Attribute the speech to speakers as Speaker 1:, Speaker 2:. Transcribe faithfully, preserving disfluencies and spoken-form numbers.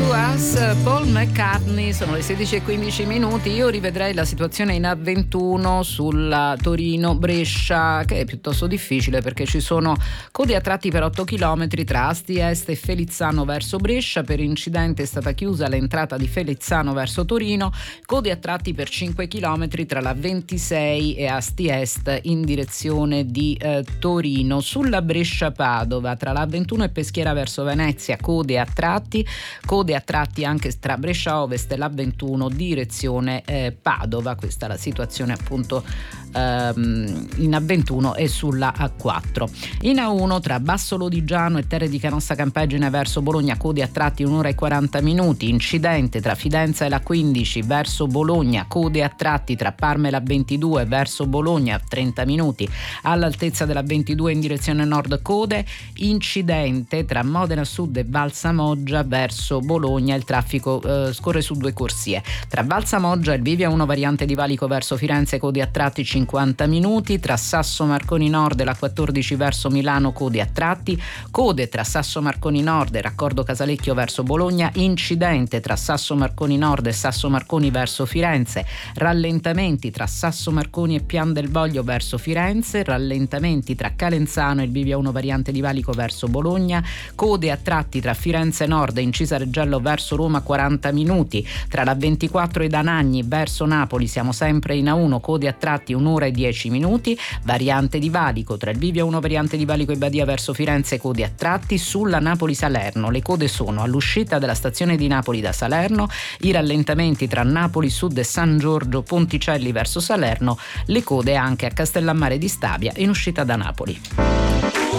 Speaker 1: to Us, Paul McCartney. Sono le sedici e quindici minuti. Io rivedrei la situazione in A ventuno sulla Torino-Brescia, che è piuttosto difficile perché ci sono code a tratti per otto chilometri tra Asti Est e Felizzano verso Brescia. Per incidente è stata chiusa l'entrata di Felizzano verso Torino, code a tratti per cinque chilometri tra la ventisei e Asti Est in direzione di eh, Torino. Sulla Brescia-Padova tra la A ventuno e Peschiera verso Venezia, code a tratti, code a tratti anche tra Brescia Ovest e l'A ventuno direzione eh, Padova. Questa è la situazione appunto ehm, in A ventuno e sulla A quattro. In A uno tra Basso Lodigiano e Terre di Canossa Campeggine verso Bologna, code a tratti un'ora e quaranta minuti. Incidente tra Fidenza e la quindici verso Bologna, code a tratti tra Parma e la ventidue verso Bologna, trenta minuti. All'altezza della ventidue in direzione nord, code. Incidente tra Modena Sud e Valsamoggia verso Bologna, il traffico eh, scorre su due corsie. Tra Valsamoggia e il Vivia uno variante di Valico verso Firenze, code a tratti cinquanta minuti. Tra Sasso Marconi Nord e la quattordici verso Milano, code a tratti. Code tra Sasso Marconi Nord e Raccordo Casalecchio verso Bologna. Incidente tra Sasso Marconi Nord e Sasso Marconi verso Firenze. Rallentamenti tra Sasso Marconi e Pian del Voglio verso Firenze. Rallentamenti tra Calenzano e il Vivia uno variante di Valico verso Bologna. Code a tratti tra Firenze Nord e Incisa Reggello verso Roma, quaranta minuti. Tra la ventiquattro e Danagni verso Napoli siamo sempre in A uno, code a tratti un'ora e dieci minuti. Variante di Valico tra il Vivia uno variante di Valico e Badia verso Firenze, code a tratti. Sulla Napoli-Salerno le code sono all'uscita della stazione di Napoli da Salerno, i rallentamenti tra Napoli Sud e San Giorgio Ponticelli verso Salerno, le code anche a Castellammare di Stabia in uscita da Napoli.